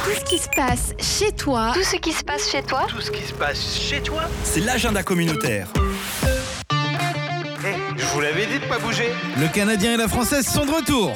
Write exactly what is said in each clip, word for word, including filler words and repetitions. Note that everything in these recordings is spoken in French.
Tout ce qui se passe chez toi. Tout ce qui se passe chez toi. Tout ce qui se passe chez toi. C'est l'agenda communautaire. Hé, je vous l'avais dit de pas bouger. Le Canadien et la Française sont de retour.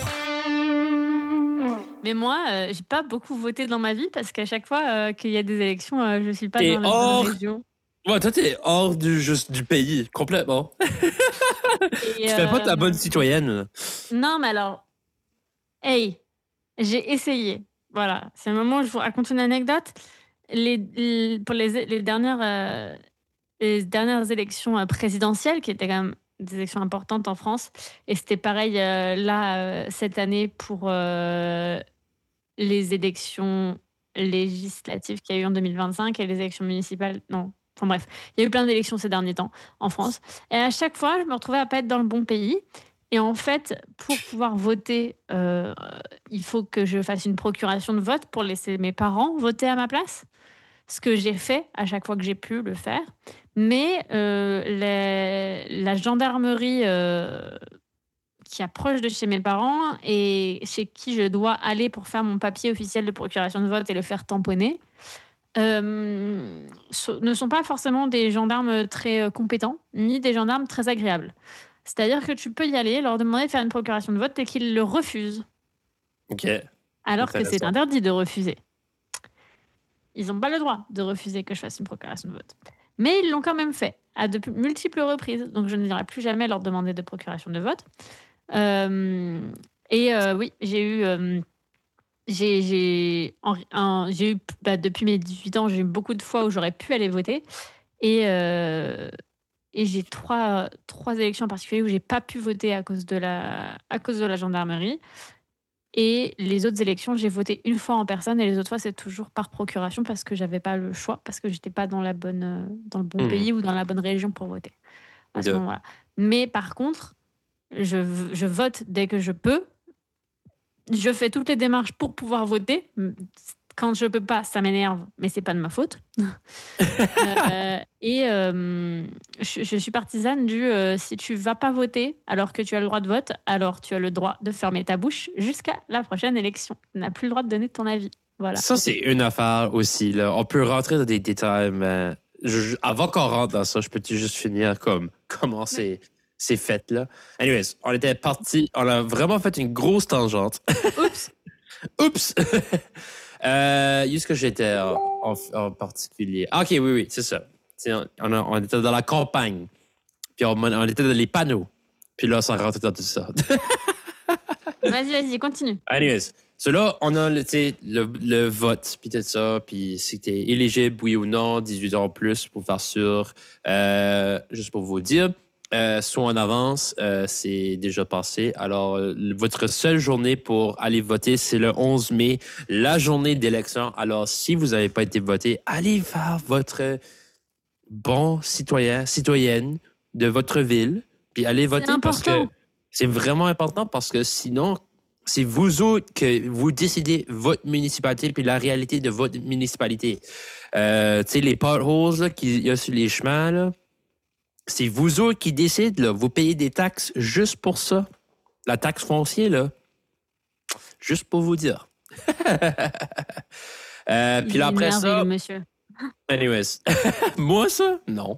Mais moi, euh, j'ai pas beaucoup voté dans ma vie parce qu'à chaque fois euh, qu'il y a des élections, euh, je suis pas T'es dans la hors- bonne région. Ouais, toi, t'es hors du, juste du pays, complètement. Et, Tu fais pas de la euh, bonne citoyenne. Non, mais alors, hey, j'ai essayé. Voilà, c'est le moment où je vous raconte une anecdote. Les, les- pour les, les dernières, euh, les dernières élections euh, présidentielles, qui étaient quand même des élections importantes en France, et c'était pareil euh, là, euh, cette année, pour euh, les élections législatives qu'il y a eu en deux mille vingt-cinq et les élections municipales. Non, enfin bref, il y a eu plein d'élections ces derniers temps en France. Et à chaque fois, je me retrouvais à pas être dans le bon pays. Et en fait, pour pouvoir voter, euh, il faut que je fasse une procuration de vote pour laisser mes parents voter à ma place. Ce que j'ai fait à chaque fois que j'ai pu le faire. Mais euh, les- la gendarmerie euh, qui approche de chez mes parents et chez qui je dois aller pour faire mon papier officiel de procuration de vote et le faire tamponner, euh, so- ne sont pas forcément des gendarmes très euh, compétents, ni des gendarmes très agréables. C'est-à-dire que tu peux y aller, leur demander de faire une procuration de vote et qu'ils le refusent, OK. alors que c'est Intéressant. interdit de refuser. Ils n'ont pas le droit de refuser que je fasse une procuration de vote. Mais ils l'ont quand même fait, à de pu- multiples reprises. Donc je ne dirai plus jamais leur demander de procuration de vote. Euh, et euh, oui, j'ai eu... euh, j'ai, j'ai, en- en- j'ai eu bah, depuis mes dix-huit ans, j'ai eu beaucoup de fois où j'aurais pu aller voter. Et, euh, et j'ai trois, trois élections en particulier où j'ai pas pu voter à cause de la, à cause de la gendarmerie. Et les autres élections, j'ai voté une fois en personne et les autres fois, c'est toujours par procuration parce que j'avais pas le choix, parce que j'étais pas dans, la bonne, euh, dans le bon Mhm. pays ou dans la bonne région pour voter à ce De- moment-là. Mais par contre, je, v- je vote dès que je peux. Je fais toutes les démarches pour pouvoir voter. Quand je peux pas, ça m'énerve, mais c'est pas de ma faute. Euh, et euh, je, je suis partisane du euh, si tu vas pas voter alors que tu as le droit de vote, alors tu as le droit de fermer ta bouche jusqu'à la prochaine élection. Tu n'as plus le droit de donner ton avis. Voilà. Ça, c'est une affaire aussi. Là. On peut rentrer dans des détails, mais je- je- avant qu'on rentre dans ça, je peux juste finir comme comment c'est, c'est fait. Là. Anyways, on était parti, on a vraiment fait une grosse tangente. Oups. Oups! euh, où est-ce que j'étais en, en, en particulier? Ah, OK, oui, oui, c'est ça. C'est- On, a- on était dans la campagne, puis on, on était dans les panneaux. Puis là, ça rentre dans tout ça. Vas-y, vas-y, continue. Anyways, so là, on a le, tu sais, le, le vote, puis tout ça, puis si t'es éligible, oui ou non, dix-huit ans plus, pour faire sûr. Euh, juste pour vous dire, euh, soit en avance, euh, c'est déjà passé. Alors, euh, votre seule journée pour aller voter, c'est le onze mai, la journée d'élection. Alors, si vous n'avez pas été voté, allez faire votre bon citoyen, citoyenne de votre ville, puis allez voter parce que important. c'est vraiment important parce que sinon, c'est vous autres que vous décidez votre municipalité puis la réalité de votre municipalité. Euh, tu sais, les potholes là, qu'il y a sur les chemins, là, c'est vous autres qui décidez. Là. Vous payez des taxes juste pour ça. La taxe foncière, là. Juste pour vous dire. euh, puis Il là, est après ça... merveilleux, monsieur. Anyways. Moi, ça? Non.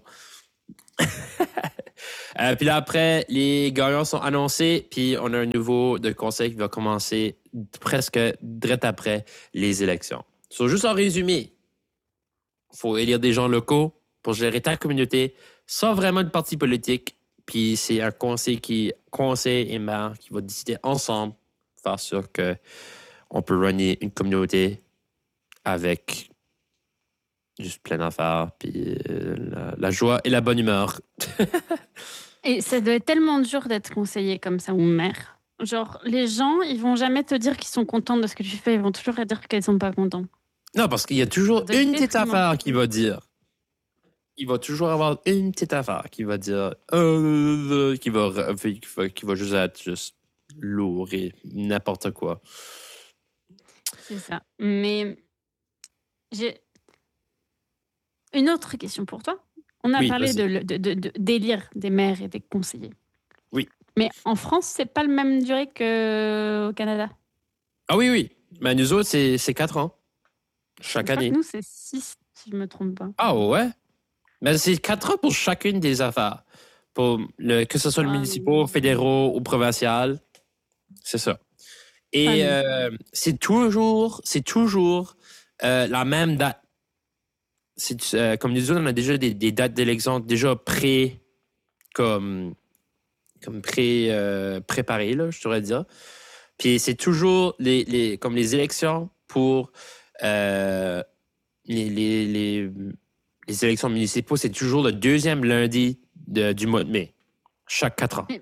Euh, puis là, après, les gagnants sont annoncés, puis on a un nouveau de conseil qui va commencer presque direct après les élections. So, juste en résumé, il faut élire des gens locaux pour gérer ta communauté sans vraiment de parti politique. Puis c'est un conseil qui, conseil et maire qui va décider ensemble, faire sûr qu'on peut runner une communauté avec juste plein d'affaires, puis euh, la, la joie et la bonne humeur. Et ça doit être tellement dur d'être conseiller comme ça ou maire. Genre, les gens, ils vont jamais te dire qu'ils sont contents de ce que tu fais. Ils vont toujours te dire qu'ils sont pas contents. Non, parce qu'il y a toujours Ça doit être une petite déprimant. affaire qui va dire. Il va toujours avoir une petite affaire qui va dire. Euh, qui, va, re- qui, va, qui va juste être juste lourd et n'importe quoi. C'est ça. Mais j'ai une autre question pour toi. On a Oui, parlé de, vas-y. de, de- de- d'élire des maires et des conseillers. Oui. Mais en France, c'est pas le même durée qu'au Canada. Ah oui, oui. Mais nous autres, c'est, c'est quatre ans. chaque Je crois année. que nous, c'est six, si je me trompe pas. Ah ouais? Mais c'est quatre ans pour chacune des affaires. Pour le, que ce soit le Ah, municipaux, fédéraux ou provincial. C'est ça. Et Ah, euh, c'est toujours, c'est toujours euh, la même date. C'est, euh, comme nous autres, on a déjà des, des dates d'élection déjà pré, comme, comme pré, euh, préparées, là, je pourrais dire. Puis c'est toujours les, les, comme les élections pour euh, les, les, les, les élections municipaux, c'est toujours le deuxième lundi de- du mois de mai, chaque quatre ans.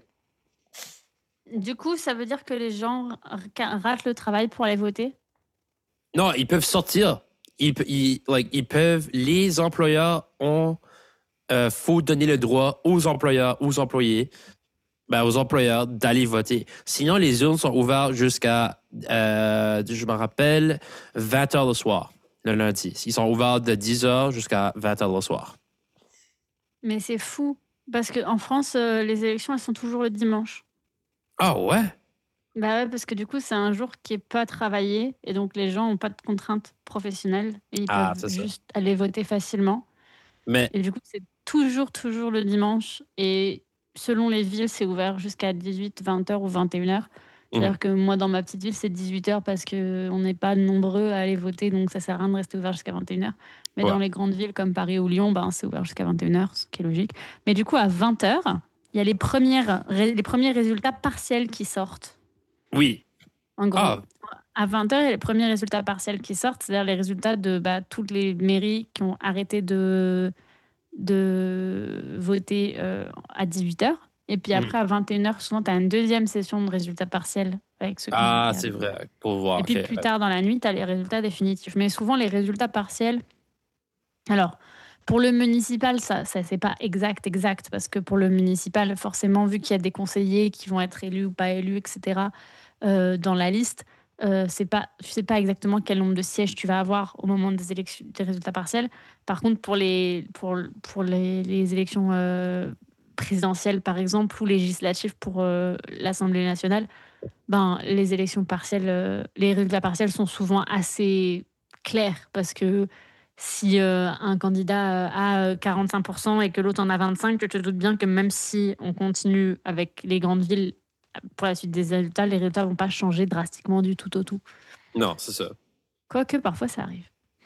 Du coup, ça veut dire que les gens r- ratent le travail pour aller voter? Non, ils peuvent sortir. Ils, pe- ils, like, ils peuvent. Les employeurs ont. Euh, faut donner le droit aux employeurs, aux employés, ben, aux employeurs d'aller voter. Sinon, les urnes sont ouvertes jusqu'à, euh, je me rappelle, vingt heures le soir, le lundi. Ils sont ouverts de dix heures jusqu'à vingt heures le soir. Mais c'est fou. Parce qu'en France, euh, les élections, elles sont toujours le dimanche. Ah ouais? Bah ouais, parce que du coup, c'est un jour qui est pas travaillé. Et donc, les gens n'ont pas de contraintes professionnelles. Et ils Ah, peuvent c'est ça. juste aller voter facilement. Mais, Et du coup, c'est toujours, toujours le dimanche. Et selon les villes, c'est ouvert jusqu'à dix-huit, vingt heures ou vingt et une heures. C'est-à-dire mhm. que moi, dans ma petite ville, c'est dix-huit heures parce qu'on n'est pas nombreux à aller voter. Donc, ça sert à rien de rester ouvert jusqu'à vingt et une heures. Mais Ouais. dans les grandes villes comme Paris ou Lyon, ben, c'est ouvert jusqu'à vingt et une heures, ce qui est logique. Mais du coup, à vingt heures, il y a les, premières, ré- les premiers résultats partiels qui sortent. Oui. En gros, Ah, à vingt heures, il y a les premiers résultats partiels qui sortent, c'est-à-dire les résultats de bah, toutes les mairies qui ont arrêté de, de voter euh, à dix-huit heures. Et puis après, à vingt et une heures, souvent, tu as une deuxième session de résultats partiels avec ceux qui ont ah voté à c'est vingt. vrai. Pour voir. Et puis ok. plus tard dans la nuit, tu as les résultats définitifs. Mais souvent, les résultats partiels. Alors, pour le municipal, ça, ça c'est pas exact, exact, parce que pour le municipal, forcément, vu qu'il y a des conseillers qui vont être élus ou pas élus, et cetera, euh, dans la liste, euh, c'est pas, tu sais pas exactement quel nombre de sièges tu vas avoir au moment des élections, des résultats partiels. Par contre, pour les, pour, pour les, les élections euh, présidentielles, par exemple, ou législatives pour euh, l'Assemblée nationale, ben, les élections partielles, euh, les résultats partiels sont souvent assez clairs parce que si euh, un candidat euh, a euh, quarante-cinq pour cent et que l'autre en a vingt-cinq, tu te doutes bien que même si on continue avec les grandes villes pour la suite des résultats, les résultats vont pas changer drastiquement du tout au tout. Non, c'est ça. Quoique parfois ça arrive.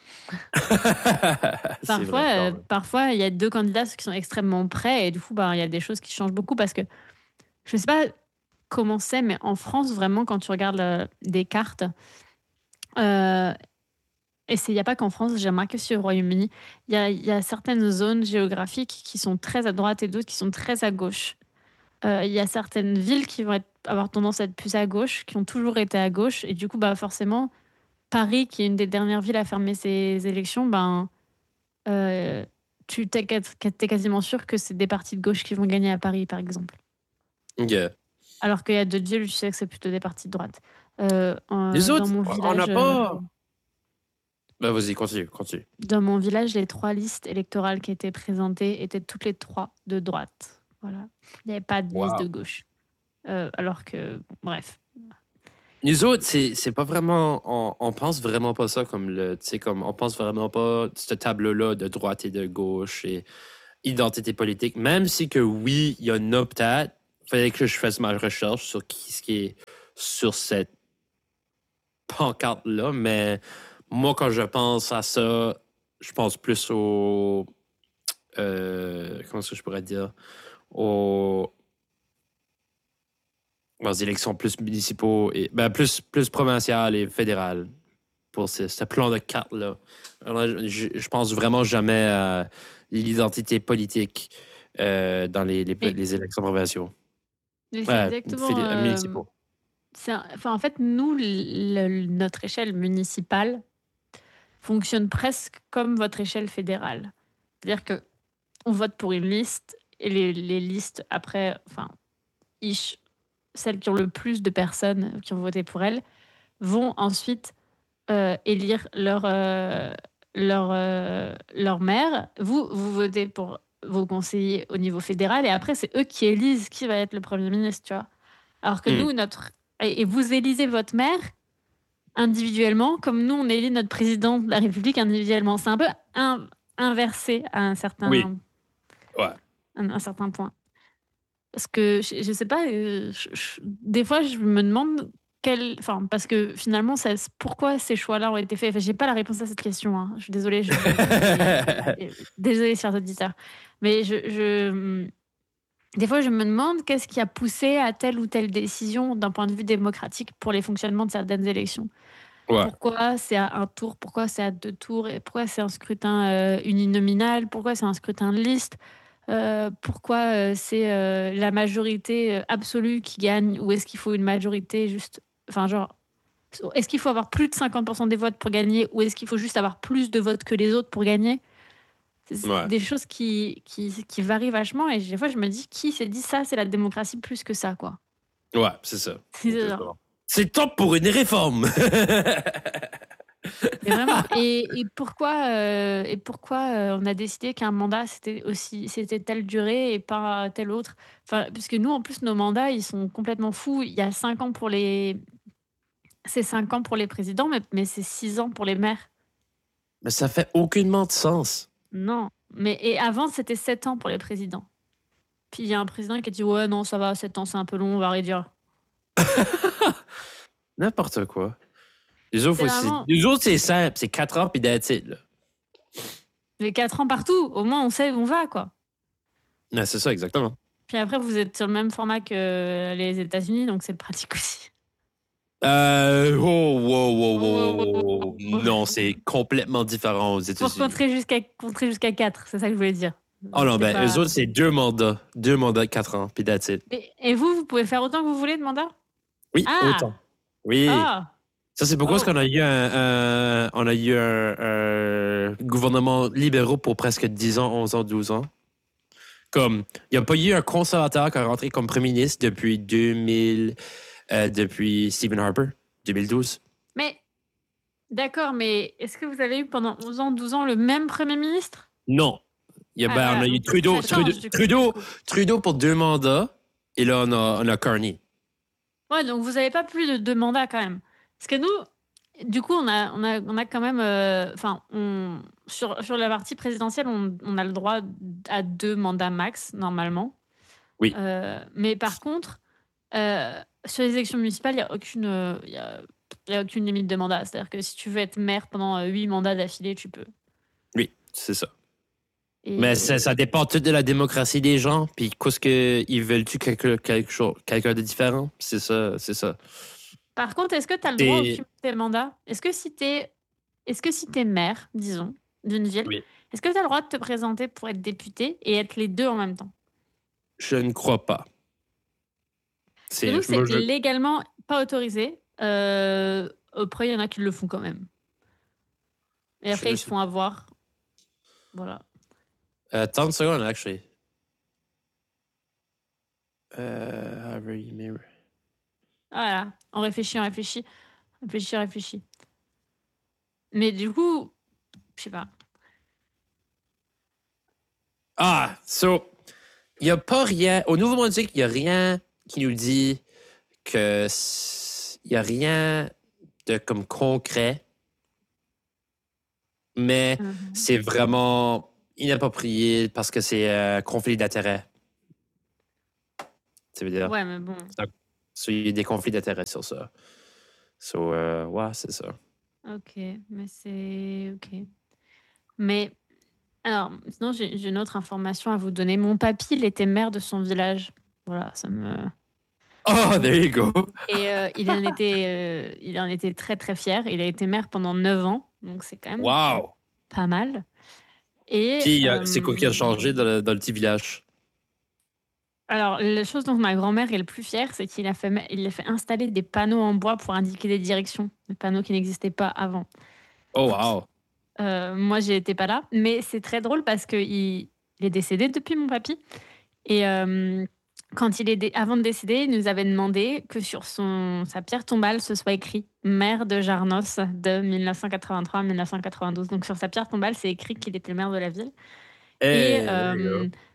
C'est Parfois, vrai, quand euh, même. parfois il y a deux candidats qui sont extrêmement près et du coup, ben, il y a des choses qui changent beaucoup parce que je sais pas comment c'est, mais en France, vraiment, quand tu regardes euh, des cartes, euh, et il n'y a pas qu'en France, j'ai remarqué aussi au Royaume-Uni, il y a, y a certaines zones géographiques qui sont très à droite et d'autres qui sont très à gauche. Euh, Il y a certaines villes qui vont être- avoir tendance à être plus à gauche, qui ont toujours été à gauche, et du coup, bah, forcément, Paris, qui est une des dernières villes à fermer ses élections, ben, euh, tu t'es, t'es quasiment sûr que c'est des partis de gauche qui vont gagner à Paris, par exemple. Ok. Alors qu'il y a d'autres villes où tu sais que c'est plutôt des partis de droite. Euh, en- Les dans autres, mon on n'a village, pas. euh, Ben, vas-y, continue, continue. dans mon village, les trois listes électorales qui étaient présentées étaient toutes les trois de droite. Voilà. Il n'y avait pas de liste Wow. de gauche. Euh, alors que, bon, bref. Nous autres, c'est, c'est pas vraiment. On, on pense vraiment pas ça comme le. Tu sais, comme. On pense vraiment pas ce tableau-là de droite et de gauche et identité politique. Même si que oui, il y en a peut-être. Il fallait que je fasse ma recherche sur qui ce qui est sur cette pancarte-là. Mais moi, quand je pense à ça, je pense plus au. Euh, comment est-ce que je pourrais dire? Aux. aux élections plus municipaux et ben, plus, plus provinciales et fédérales pour ce, ce plan de carte-là. Alors, je, je pense vraiment jamais à l'identité politique euh, dans les, les, Mais- les élections provinciales. Mais c'est Ouais, exactement. fédé- euh, municipaux. c'est un- enfin, en fait, nous, le- le- notre échelle municipale fonctionne presque comme votre échelle fédérale. C'est-à-dire que on vote pour une liste et les, les listes après, enfin, ish, celles qui ont le plus de personnes qui ont voté pour elles, vont ensuite euh, élire leur, euh, leur, euh, leur maire. Vous, vous votez pour vos conseillers au niveau fédéral et après, c'est eux qui élisent qui va être le Premier ministre, tu vois. Alors que Mm. nous, notre... Et, et vous élisez votre maire individuellement, comme nous, on élit notre président de la République individuellement. C'est un peu in- inversé à un certain, Oui. Ouais. un, un certain point. Parce que, je, je sais pas, euh, je- je- des fois, je me demande quel... Enfin, parce que finalement, ça, pourquoi ces choix-là ont été faits. Enfin, j'ai pas la réponse à cette question. Hein. Je suis désolée. Je, je- désolée, chers auditeurs. Mais je... je des fois, je me demande qu'est-ce qui a poussé à telle ou telle décision d'un point de vue démocratique pour les fonctionnements de certaines élections. Ouais. Pourquoi c'est à un tour, pourquoi c'est à deux tours, et pourquoi c'est un scrutin euh, uninominal, pourquoi c'est un scrutin de liste, euh, pourquoi euh, c'est euh, la majorité euh, absolue qui gagne, ou est-ce qu'il faut une majorité juste... Enfin, genre, est-ce qu'il faut avoir plus de cinquante pour cent des votes pour gagner, ou est-ce qu'il faut juste avoir plus de votes que les autres pour gagner? C'est Ouais. des choses qui, qui, qui varient vachement, et des fois je me dis, qui s'est dit ça, c'est la démocratie plus que ça, quoi. Ouais, c'est ça. C'est ça. Exactement. C'est temps pour une réforme. Mais vraiment. Et, et pourquoi, euh, et pourquoi euh, on a décidé qu'un mandat c'était aussi c'était telle durée et pas telle autre. Enfin, puisque nous en plus nos mandats ils sont complètement fous. Il y a cinq ans pour les c'est cinq ans pour les présidents, mais, mais c'est six ans pour les maires. Mais ça fait aucunement de sens. Non. Mais et avant c'était sept ans pour les présidents. Puis il y a un président qui a dit ouais non ça va sept ans c'est un peu long on va réduire. N'importe quoi. Les autres, C'est faut- vraiment- c'est- les autres, c'est simple. C'est quatre ans puis that's it, là. Mais quatre ans partout. Au moins on sait où on va quoi. Ouais, c'est ça, exactement. Puis après vous êtes sur le même format que les États-Unis donc c'est pratique aussi. Euh, oh, wow, wow, wow, wow, Oh. wow. Non, c'est complètement différent aux Pour États-Unis. compter jusqu'à compter jusqu'à quatre, c'est ça que je voulais dire. Oh non, C'est ben, pas- eux autres, c'est deux mandats. Deux mandats de quatre ans, puis that's it. Et, et vous, vous pouvez faire autant que vous voulez de mandat? Oui, Ah! autant. Oui. Ah! Ça, c'est pourquoi Oh. est-ce qu'on a eu un, un- on a eu un, un gouvernement libéraux pour presque dix ans, onze ans, douze ans. Comme, il n'y a pas eu un conservateur qui a rentré comme premier ministre depuis deux mille, euh, depuis Stephen Harper, deux mille douze. Mais d'accord, mais est-ce que vous avez eu pendant onze ans, douze ans le même Premier ministre? Non. Il y a, Ah, ben, voilà, on a eu donc Trudeau, ça change, Trudeau, du coup, Trudeau, du coup. Trudeau pour deux mandats, et là, on a, on a Carney. Ouais, donc vous n'avez pas plus de deux mandats quand même. Parce que nous, du coup, on a, on a, on a quand même. euh, Enfin, on sur, sur la partie présidentielle, on, on a le droit à deux mandats max, normalement. Oui. Euh, mais par contre, euh, sur les élections municipales, il n'y a aucune. euh, il y a, il y a aucune limite de mandat. C'est-à-dire que si tu veux être maire pendant euh, huit mandats d'affilée, tu peux. Oui, c'est ça. Et- Mais ça, ça dépend tout de la démocratie des gens, puis qu'est-ce qu'ils veulent-tu quelque, quelque chose, quelqu'un de différent? C'est ça, c'est ça. Par contre, est-ce que tu as le droit au Et- cumul des mandats? Est-ce que si tu es, est-ce que si t'es maire, disons, d'une ville, Oui. est-ce que tu as le droit de te présenter pour être député et être les deux en même temps? Je ne crois pas. Chez nous, c'est moi, je- légalement pas autorisé. Euh, après, il y en a qui le font quand même. Et après, Je ils se sais. font avoir. Voilà. Uh, trente secondes, actually. Uh, however you may- Voilà. On réfléchit, on réfléchit. On réfléchit, on réfléchit. Mais du coup, je sais pas. Ah, so, il n'y a pas rien. Au Nouveau-Brunswick, il n'y a rien qui nous dit que s- il n'y a rien de comme concret, mais Mhm. c'est vraiment inapproprié parce que c'est un conflit d'intérêts. Ça veut dire, Ouais, mais bon. so, il y a des conflits d'intérêts sur ça. So, euh, ouais, c'est ça. Ok, mais c'est ok. Mais alors, sinon j'ai j'ai une autre information à vous donner. Mon papy, il était maire de son village. Voilà, ça me. Oh, there you go. Et euh, il en était, euh, il en était très très fier. Il a été maire pendant neuf ans, donc c'est quand même Wow. pas mal. Et Puis, euh, euh, c'est quoi qui a changé dans le, dans le petit village? alors, la chose dont ma grand-mère est le plus fière, c'est qu'il a fait, ma- il a fait installer des panneaux en bois pour indiquer des directions, des panneaux qui n'existaient pas avant. Oh, wow. Euh, moi, j'étais pas là, mais c'est très drôle parce que il, il est décédé depuis mon papy. Et euh, quand il est dé- avant de décéder, il nous avait demandé que sur son sa pierre tombale, ce soit écrit maire de Jarnos de mille neuf cent quatre-vingt-trois à mille neuf cent quatre-vingt-douze. Donc sur sa pierre tombale, c'est écrit qu'il était le maire de la ville. Hey, Et there you euh, go.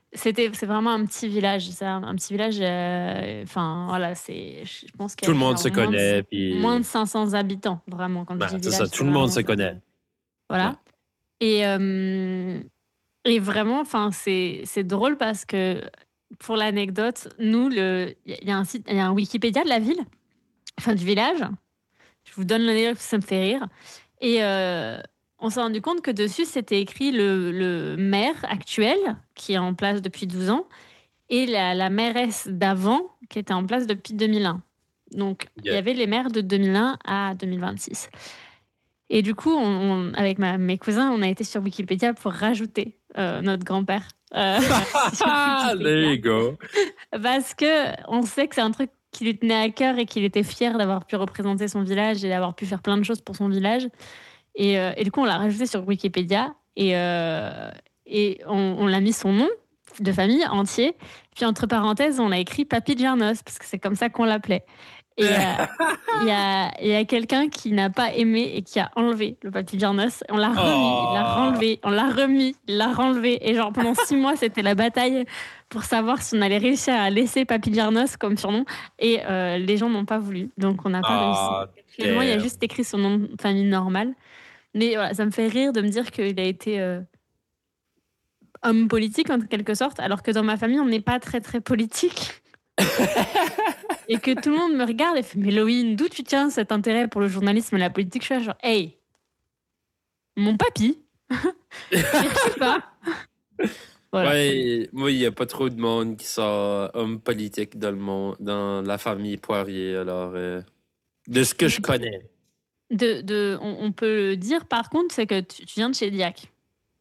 C'était, c'est vraiment un petit village. C'est un, un petit village. euh, Enfin, voilà, c'est. Je pense qu'il y Tout a le monde genre se moins de- connaît. Puis... Moins de cinq cents habitants, vraiment. Quand Ben, je dis c'est village, ça, tout le monde se vraiment- connaît. Voilà. Ouais. Et, euh, et vraiment, enfin, c'est, c'est drôle parce que pour l'anecdote, nous, le, il y a un site, il y a un Wikipédia de la ville, enfin du village. Je vous donne l'anecdote parce que ça me fait rire. Et euh, on s'est rendu compte que dessus, c'était écrit le, le maire actuel, qui est en place depuis douze ans, et la, la mairesse d'avant, qui était en place depuis deux mille un. Donc, il y Yeah. avait les maires de deux mille un à deux mille vingt-six. Et du coup, on, on- avec ma- mes cousins, on a été sur Wikipédia pour rajouter euh, notre grand-père. euh, sur Ah, Wikipédia. there you go. Parce que on sait que c'est un truc qui lui tenait à cœur et qu'il était fier d'avoir pu représenter son village et d'avoir pu faire plein de choses pour son village. Et, euh, et du coup, on l'a rajouté sur Wikipédia et, euh, et on, on l'a mis son nom de famille entier. Puis entre parenthèses, on a écrit Papy Gernos parce que c'est comme ça qu'on l'appelait. Et euh, il y a, il y a quelqu'un qui n'a pas aimé et qui a enlevé le Papy Gernos. On l'a remis, il l'a Oh. renlevé, on l'a remis, il l'a renlevé. Et genre pendant six mois, c'était la bataille pour savoir si on allait réussir à laisser Papy Gernos comme surnom. Et euh, les gens n'ont pas voulu. Donc on n'a pas Ah, réussi. Finalement, il y a damn. juste écrit son nom de famille normal. Mais voilà, ça me fait rire de me dire qu'il a été euh, homme politique en quelque sorte, alors que dans ma famille, on n'est pas très très politique. Et que tout le monde me regarde et fait mais Loïne, d'où tu tiens cet intérêt pour le journalisme et la politique? Je suis là, genre, hey, mon papy, je sais pas. Voilà. Ouais, moi, il n'y a pas trop de monde qui sort homme politique dans le monde, dans la famille Poirier. Alors, euh, de ce que je connais. De, de, on, on peut le dire par contre, c'est que tu, tu viens de chez Diac.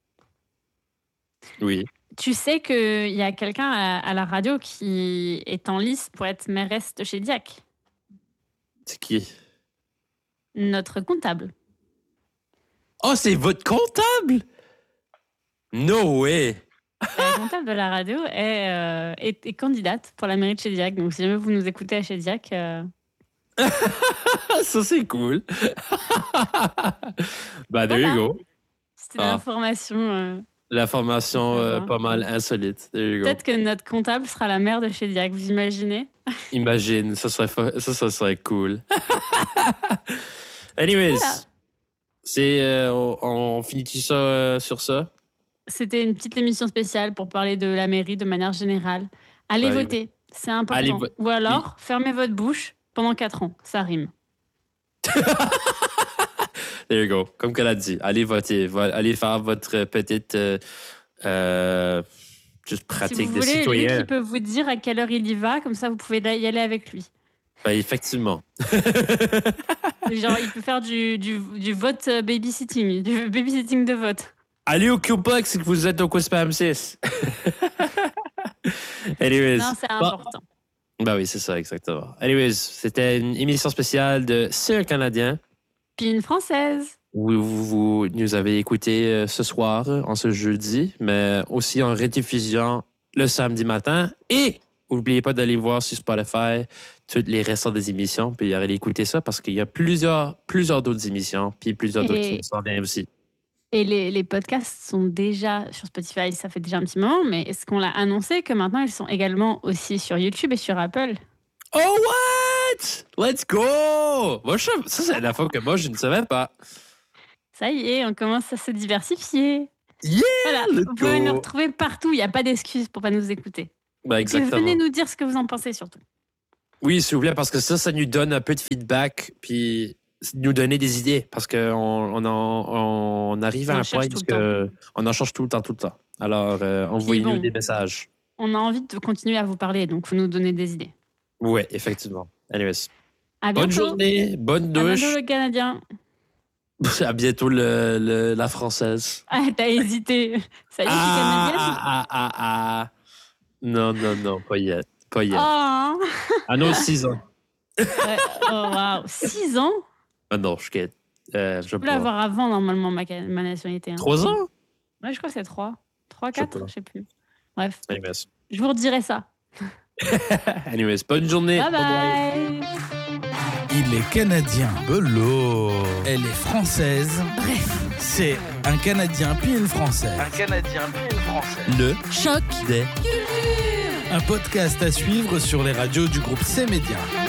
Oui. Tu sais qu'il y a quelqu'un à, à la radio qui est en lice pour être mairesse de chez Diac. C'est qui? Notre comptable. Oh, c'est votre comptable? No way! La comptable de la radio est, euh, est, est candidate pour la mairie de chez Diac. Donc si jamais vous nous écoutez à chez Diac, euh, Ça, c'est cool. Bah, there Voilà. you go. c'était Ah. l'information. euh, La formation euh, Mhm. pas mal insolite. There you go. Peut-être que notre comptable sera la maire de chez Diac, vous imaginez? Imagine, ça serait, fa- ça, ça serait cool. Anyways, Voilà. c'est, euh, on, on finit tout ça euh, sur ça? C'était une petite émission spéciale pour parler de la mairie de manière générale. Allez Ouais. voter, c'est important. Allez vo- Ou alors, fermez votre bouche pendant quatre ans, ça rime. There you go. Comme qu'elle a dit, allez voter. Vo- allez faire votre petite euh, euh, juste Si pratique vous de voulez, lui citoyen. qui peut vous dire à quelle heure il y va, comme ça vous pouvez y aller avec lui. Ben, effectivement. Genre, il peut faire du, du, du vote euh, babysitting, du babysitting de vote. Allez au Q-Box si vous êtes au Quiz P M six. Anyways. Non, c'est Bon. important. Ben oui, c'est ça, exactement. Anyways, c'était une émission spéciale de C'est un Canadien. Puis une française. où vous, vous nous avez écouté euh, ce soir, en ce jeudi, mais aussi en rediffusion le samedi matin. Et n'oubliez pas d'aller voir sur Spotify toutes les restants des émissions, puis aller écouter ça parce qu'il y a plusieurs, plusieurs d'autres émissions, puis plusieurs d'autres Et- qui s'en viennent aussi. Et les, les podcasts sont déjà sur Spotify, ça fait déjà un petit moment, mais est-ce qu'on l'a annoncé que maintenant ils sont également aussi sur YouTube et sur Apple? Oh, what? Let's go! Moi, je, ça, c'est la fois que moi, je ne savais pas. Ça y est, on commence à se diversifier. Yeah! Voilà, let's vous pouvez go. nous retrouver partout, il n'y a pas d'excuse pour pas nous écouter. Ben, Et exactement. venez nous dire ce que vous en pensez surtout. Oui, s'il vous plaît, parce que ça, ça nous donne un peu de feedback, puis nous donner des idées, parce qu'on on, en- on arrive à On un cherche point tout où le que on en change tout le temps, tout le temps. Alors, euh, envoyez-nous bon. des messages. On a envie de continuer à vous parler, donc vous nous donner des idées. Oui, effectivement. Anyways. À bientôt. Bonne journée, bonne À douche. bientôt le Canadien. À bientôt le, le- la française. Ah, t'as hésité. Ça y est, je suis Ah, canadienne. ah, ah, ah, ah. Non, non, non, pas yet. Pas yet. Oh, Ah non, six ans. ouais. Oh, wow. Six ans? Ah non, je quitte. Euh, je Je sais peux pas. l'avoir avant, normalement, ma, ca- ma nationalité. hein. Trois ans? Ouais, je crois que c'est trois. Trois, Je sais quatre, pas. je sais plus. Bref, Anyways. je vous redirai ça. Anyways, bonne journée. Bye Bye-bye. bye. Il est canadien. Bello. Elle est française. Bref, C'est un Canadien puis une Française. Un Canadien puis une Française. Le choc des... Un podcast à suivre sur les radios du groupe C Média.